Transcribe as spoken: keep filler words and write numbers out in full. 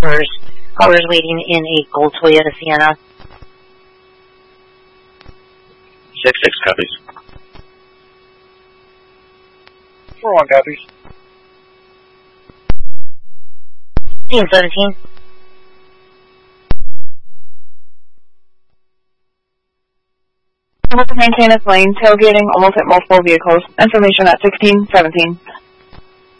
callers, callers waiting in a gold Toyota Sienna. Six six copies. Four one copies. Team seventeen. Able to maintain its lane, tailgating almost at multiple vehicles. Information at sixteen seventeen.